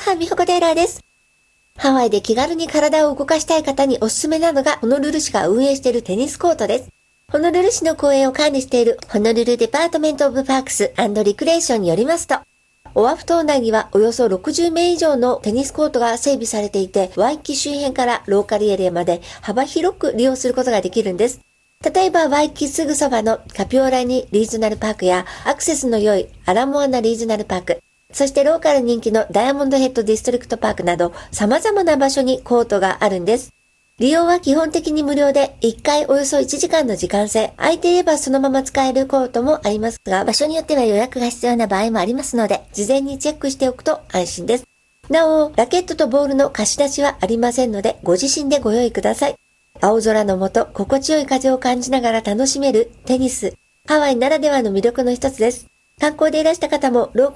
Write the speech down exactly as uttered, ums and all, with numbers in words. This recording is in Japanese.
ハ美穂子テイラーです。ハワイで気軽に体を動かしたい方におすすめなのがホノルル市が運営しているテニスコートです。ホノルル市の公園を管理しているホノルルデパートメントオブパークス&リクレーションによりますと、オアフ島内にはおよそろくじゅうめい以上のテニスコートが整備されていて、ワイキ周辺からローカルエリアまで幅広く利用することができるんです。例えばワイキすぐそばのカピオラニリージョナルパークやアクセスの良いアラモアナリージョナルパーク、そしてローカル人気のダイヤモンドヘッドディストリクトパークなど様々な場所にコートがあるんです。利用は基本的に無料でいっかいおよそいちじかんの時間制、空いていればそのまま使えるコートもありますが、場所によっては予約が必要な場合もありますので、事前にチェックしておくと安心です。なお、ラケットとボールの貸し出しはありませんので、ご自身でご用意ください。青空の下、心地よい風を感じながら楽しめるテニス、ハワイならではの魅力の一つです。観光でいらした方もローカル